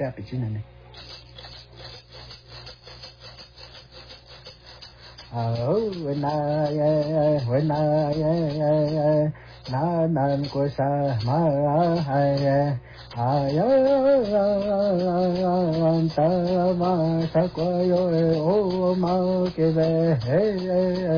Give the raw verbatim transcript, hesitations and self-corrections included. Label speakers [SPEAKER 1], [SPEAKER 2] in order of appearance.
[SPEAKER 1] ya pichina ne oh when I when I na nan ko sa ma ai ai ta ma sa ko yo o ma ke ve